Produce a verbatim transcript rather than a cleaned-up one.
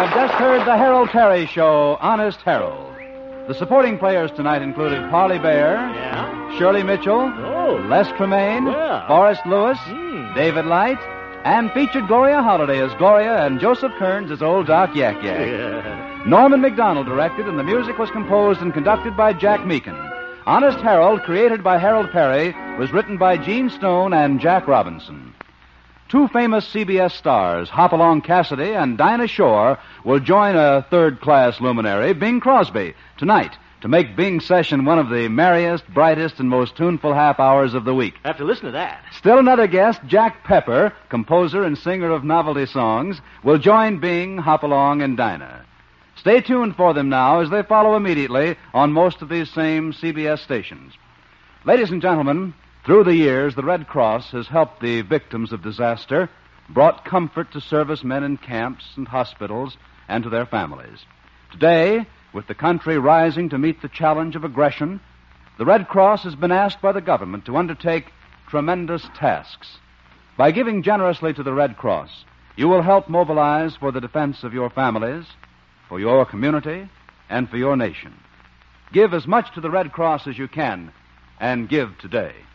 have just heard the Harold Perry Show, Honest Harold. The supporting players tonight included Parley Bear, Yeah? Shirley Mitchell, Oh. Les Tremaine, Yeah. Forrest Lewis, Hmm. David Light, and featured Gloria Holliday as Gloria and Joseph Kearns as Old Doc Yak Yak. Yeah. Norman McDonald directed, and the music was composed and conducted by Jack Meakin. Honest Harold, created by Harold Perry, was written by Gene Stone and Jack Robinson. Two famous C B S stars, Hopalong Cassidy and Dinah Shore, will join a third-class luminary, Bing Crosby, tonight to make Bing's session one of the merriest, brightest, and most tuneful half hours of the week. Have to listen to that. Still another guest, Jack Pepper, composer and singer of novelty songs, will join Bing, Hopalong, and Dinah. Stay tuned for them now as they follow immediately on most of these same C B S stations. Ladies and gentlemen, through the years, the Red Cross has helped the victims of disaster, brought comfort to servicemen in camps and hospitals, and to their families. Today, with the country rising to meet the challenge of aggression, the Red Cross has been asked by the government to undertake tremendous tasks. By giving generously to the Red Cross, you will help mobilize for the defense of your families, for your community, and for your nation. Give as much to the Red Cross as you can, and give today.